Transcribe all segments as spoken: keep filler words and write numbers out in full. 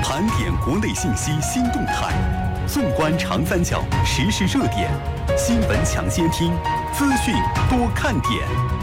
盘点国内信息新动态，纵观长三角时事热点，新闻抢先听，资讯多看点。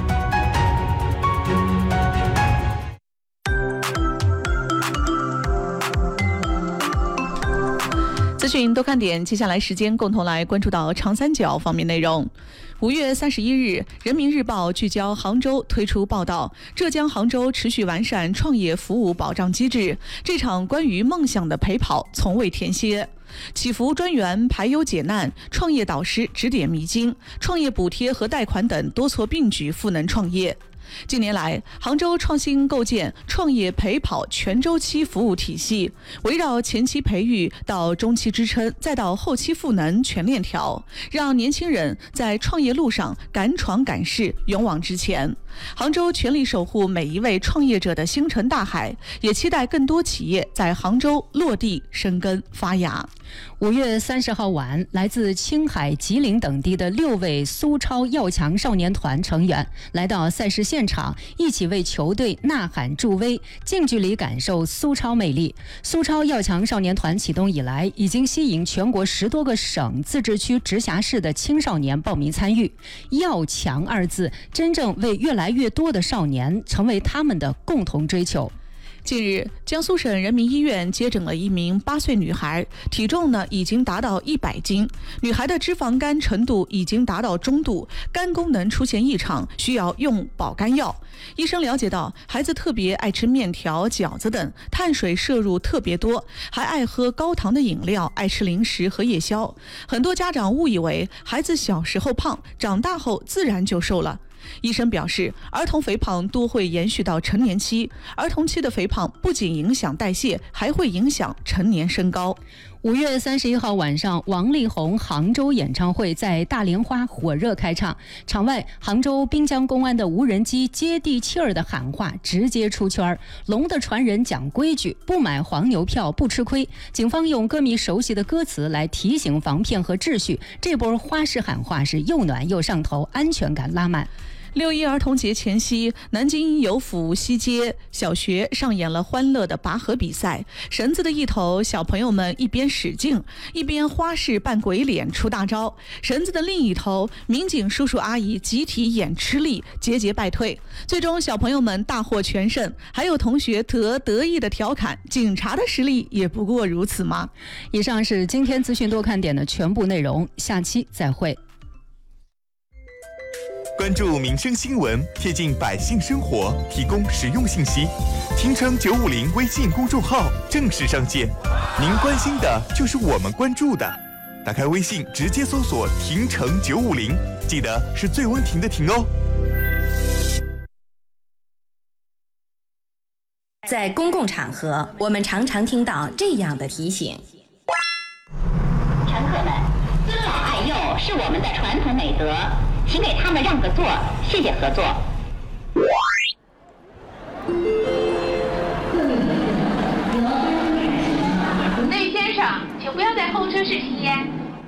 资讯多看点，接下来时间共同来关注到长三角方面内容。五月三十一日，人民日报聚焦杭州推出报道，浙江杭州持续完善创业服务保障机制，这场关于梦想的陪跑从未停歇。祈福专员排忧解难，创业导师指点迷津，创业补贴和贷款等多措并举赋能创业。近年来，杭州创新构建创业陪跑全周期服务体系，围绕前期培育到中期支撑，再到后期赋能全链条，让年轻人在创业路上敢闯敢试，勇往直前。杭州全力守护每一位创业者的星辰大海，也期待更多企业在杭州落地生根发芽。 五月三十号晚，来自青海、吉林等地的六位苏超要强少年团成员来到赛事现场，一起为球队呐喊助威，近距离感受苏超魅力。苏超要强少年团启动以来，已经吸引全国十多个省、自治区、直辖市的青少年报名参与。要强二字，真正为越来越多的少年成为他们的共同追求。 近日，江苏省人民医院接诊了一名八岁女孩，体重呢已经达到一百斤，女孩的脂肪肝程度已经达到中度，肝功能出现异常，需要用保肝药。医生了解到，孩子特别爱吃面条、饺子等，碳水摄入特别多，还爱喝高糖的饮料，爱吃零食和夜宵。很多家长误以为孩子小时候胖，长大后自然就瘦了。医生表示，儿童肥胖多会延续到成年期，儿童期的肥胖不仅影响代谢，还会影响成年身高。 五月三十一号晚上，王力宏杭州演唱会在大莲花火热开唱，场外杭州滨江公安的无人机接地气儿的喊话直接出圈，龙的传人讲规矩，不买黄牛票不吃亏。警方用歌迷熟悉的歌词来提醒防骗和秩序，这波花式喊话是又暖又上头，安全感拉满。 六一儿童节前夕，南京游府西街小学上演了欢乐的拔河比赛。绳子的一头，小朋友们一边使劲，一边花式扮鬼脸出大招；绳子的另一头，民警叔叔阿姨集体演吃力，节节败退。最终，小朋友们大获全胜。还有同学得得意的调侃：“警察的实力也不过如此吗？” 以上是今天资讯多看点的全部内容，下期再会。 关注民生新闻，贴近百姓生活，提供实用信息。听成九五零微信公众号正式上线，您关心的就是我们关注的。打开微信，直接搜索“听成九五零”，记得是最温婷的婷哦。 在公共场合，我们常常听到这样的提醒： 乘客们，尊老爱幼是我们的传统美德。请给他们让个座，谢谢合作。 那位先生，请不要在候车室吸烟。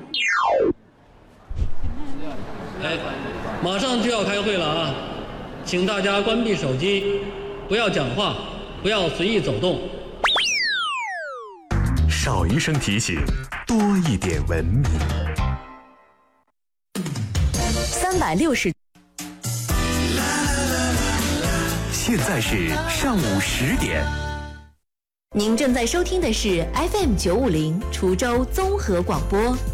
哎，马上就要开会了啊，请大家关闭手机，不要讲话，不要随意走动。 少一声提醒，多一点文明。 三百六十。 现在是上午十点。 您正在收听的是 F M 九五零滁州综合广播。